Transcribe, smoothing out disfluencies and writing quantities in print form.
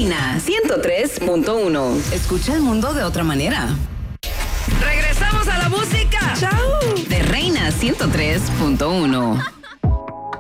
Reina 103.1. Escucha el mundo de otra manera. Regresamos a la música. ¡Chao! De Reina 103.1.